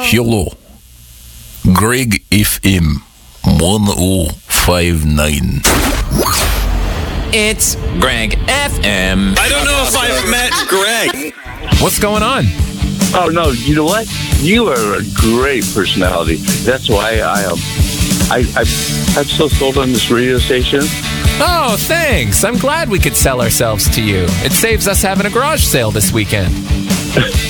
Hello. Greg FM 1059. It's Greg FM. I don't know if I've met Greg. What's going on? Oh, no, you know what? You are a great personality. That's why I'm so sold on this radio station. Oh, thanks. I'm glad we could sell ourselves to you. It saves us having a garage sale this weekend.